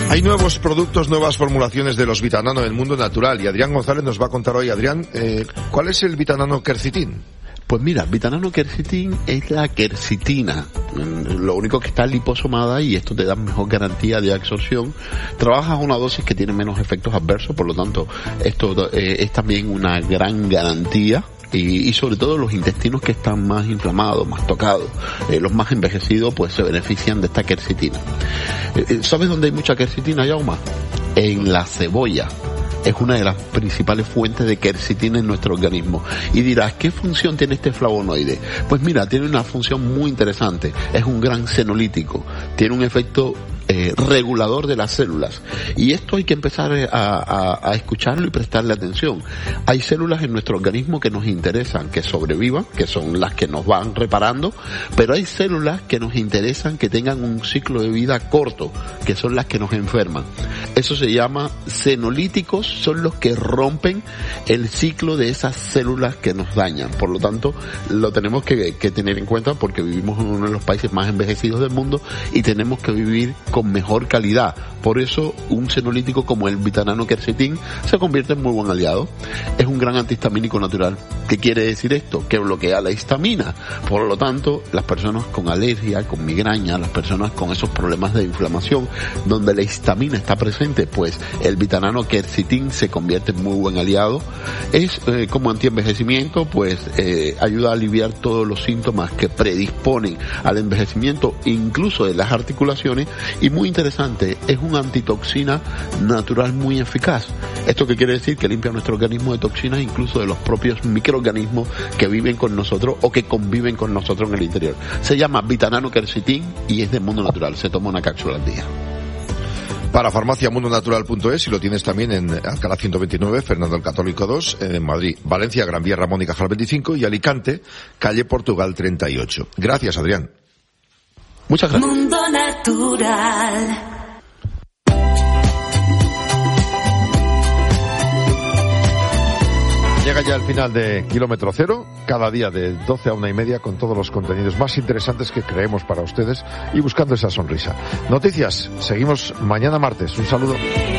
Hay nuevos productos, nuevas formulaciones de los Vitanano en el mundo natural y Adrián González nos va a contar hoy. Adrián, ¿cuál es el Vitanano quercitín? Pues mira, Vitanano quercitín es la quercitina. Lo único que está liposomada y esto te da mejor garantía de absorción. Trabajas a una dosis que tiene menos efectos adversos, por lo tanto, esto es también una gran garantía. Y sobre todo los intestinos que están más inflamados, más tocados, los más envejecidos, pues se benefician de esta quercitina. ¿Sabes dónde hay mucha quercitina, Jaume? En la cebolla. Es una de las principales fuentes de quercitina en nuestro organismo. Y dirás, ¿qué función tiene este flavonoide? Pues mira, tiene una función muy interesante. Es un gran senolítico. Tiene un efecto regulador de las células. Y esto hay que empezar a escucharlo y prestarle atención. Hay células en nuestro organismo que nos interesan que sobrevivan, que son las que nos van reparando, pero hay células que nos interesan que tengan un ciclo de vida corto, que son las que nos enferman. Eso se llama senolíticos, son los que rompen el ciclo de esas células que nos dañan. Por lo tanto, lo tenemos que tener en cuenta porque vivimos en uno de los países más envejecidos del mundo y tenemos que vivir con mejor calidad. Por eso un senolítico como el Vitanano quercitín se convierte en muy buen aliado. Es un gran antihistamínico natural. ¿Qué quiere decir esto? Que bloquea la histamina. Por lo tanto, las personas con alergia, con migraña, las personas con esos problemas de inflamación, donde la histamina está presente, pues el Vitanano quercitín se convierte en muy buen aliado. Es como antienvejecimiento, pues ayuda a aliviar todos los síntomas que predisponen al envejecimiento, incluso de las articulaciones. Y muy interesante, es una antitoxina natural muy eficaz. ¿Esto qué quiere decir? Que limpia nuestro organismo de toxinas, incluso de los propios microorganismos que viven con nosotros o que conviven con nosotros en el interior. Se llama Vitanano quercitín y es de mundo natural. Se toma una cápsula al día. Para farmaciamundonatural.es, y lo tienes también en Alcalá 129, Fernando el Católico 2, en Madrid, Valencia, Gran Vía, Ramón y Cajal 25 y Alicante, calle Portugal 38. Gracias, Adrián. Muchas gracias. Mundo Natural. Llega ya el final de Kilómetro Cero, cada día de 12 a 1:30 con todos los contenidos más interesantes que creemos para ustedes y buscando esa sonrisa. Noticias, seguimos mañana martes. Un saludo.